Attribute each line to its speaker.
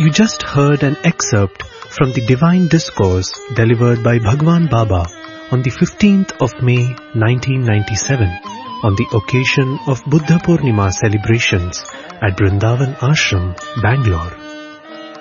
Speaker 1: You just heard an excerpt from the Divine Discourse delivered by Bhagwan Baba on the 15th of May 1997 on the occasion of Buddha Purnima celebrations at Vrindavan Ashram, Bangalore.